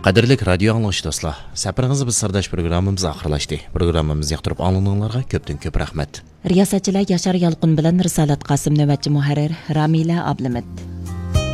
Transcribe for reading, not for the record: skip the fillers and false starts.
Qadirlik radio anglagıcı dostlar, səfərinizə biz sirdaş proqramımız axırlaşdı. Proqramımızı yaxtırıb anladığınızlarga köpdən köp rəhmət. Riyasətçilər Yaşar Yalqın bilan Risalat Qasım növbətçi mühərrir Ramila Ablimid.